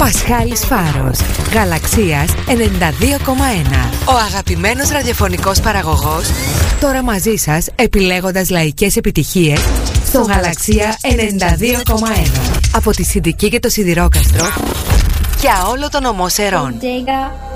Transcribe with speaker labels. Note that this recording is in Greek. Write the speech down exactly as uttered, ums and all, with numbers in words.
Speaker 1: Πασχάλης Φάρος, Γαλαξίας ενενήντα δύο κόμμα ένα. Ο αγαπημένος ραδιοφωνικός παραγωγός, τώρα μαζί σας επιλέγοντας λαϊκές επιτυχίες στο Γαλαξία ενενήντα δύο κόμμα ένα. Από τη Συντική και το Σιδηρόκαστρο για όλο τον ομό Σερών.